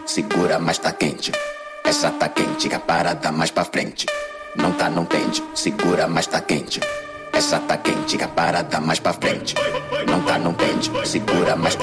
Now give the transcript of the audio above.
segura, mas tá quente. Essa tá quente, que a parada mais pra frente. Não tá, não tende, segura, mas tá quente. Essa tá quente, que a parada mais pra frente. Não tá, não tende, segura, mas tá